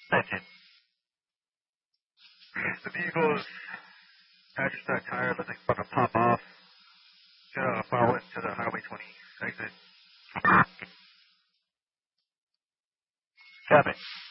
19. The vehicle's patch that tire looks like it's about to pop off. Should follow it to the Highway 20 exit. Copy.